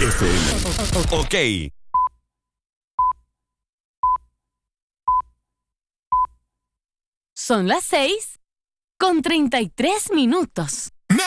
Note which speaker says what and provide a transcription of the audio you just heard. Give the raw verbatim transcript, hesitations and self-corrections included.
Speaker 1: F M. Ok.
Speaker 2: Son las seis con treinta y tres minutos.